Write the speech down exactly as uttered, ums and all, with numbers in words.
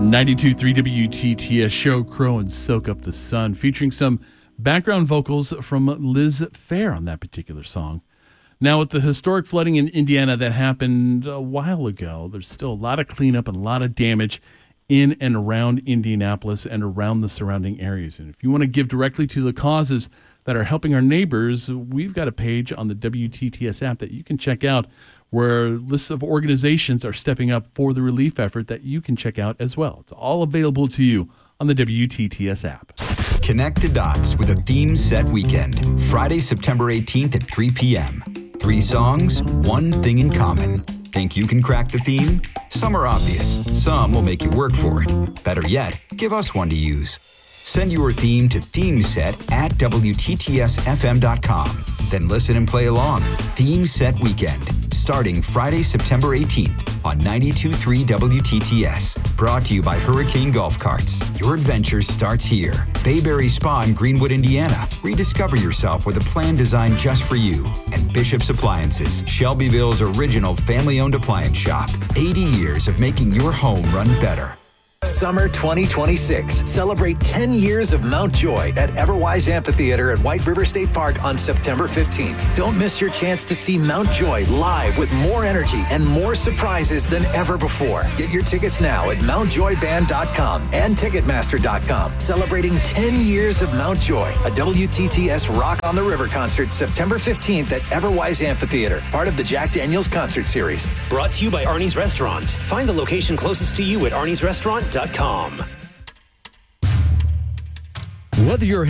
ninety-two point three W T T S Show Crow and Soak Up the Sun, featuring some background vocals from Liz Phair on that particular song. Now, with the historic flooding in Indiana that happened a while ago, there's still a lot of cleanup and a lot of damage in and around Indianapolis and around the surrounding areas. And if you want to give directly to the causes that are helping our neighbors, we've got a page on the W T T S app that you can check out where lists of organizations are stepping up for the relief effort that you can check out as well. It's all available to you on the W T T S app. Connect the dots with a theme set weekend, Friday, September eighteenth at three p.m. Three songs, one thing in common. Think you can crack the theme? Some are obvious. Some will make you work for it. Better yet, give us one to use. Send your theme to themeset at W T T S F M dot com. Then listen and play along. Theme Set Weekend, starting Friday, September eighteenth on ninety-two point three W T T S. Brought to you by Hurricane Golf Carts. Your adventure starts here. Bayberry Spa in Greenwood, Indiana. Rediscover yourself with a plan designed just for you. And Bishop's Appliances, Shelbyville's original family-owned appliance shop. eighty years of making your home run better. Summer twenty twenty-six. Celebrate ten years of Mount Joy at Everwise Amphitheater at White River State Park on September fifteenth. Don't miss your chance to see Mount Joy live with more energy and more surprises than ever before. Get your tickets now at mount joy band dot com and ticketmaster dot com. Celebrating ten years of Mount Joy, a W T T S Rock on the River concert September fifteenth at Everwise Amphitheater, part of the Jack Daniels Concert Series. Brought to you by Arnie's Restaurant. Find the location closest to you at arnie's restaurant dot com. Whether you're